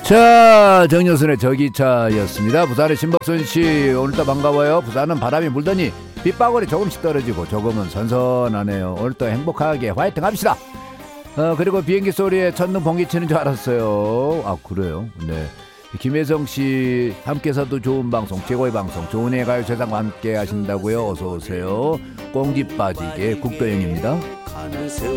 자, 정여순의 저기차였습니다. 부산의 신박순씨 오늘도 반가워요. 부산은 바람이 불더니 빗방울이 조금씩 떨어지고 조금은 선선하네요. 오늘도 행복하게 화이팅 합시다. 그리고 비행기 소리에 첫눈 번개치는 줄 알았어요. 아, 그래요? 네. 김혜성씨 함께서도 좋은 방송, 최고의 방송, 좋은애 가요세상과 함께 하신다고요. 어서오세요. 꽁지 빠지게 국도형입니다.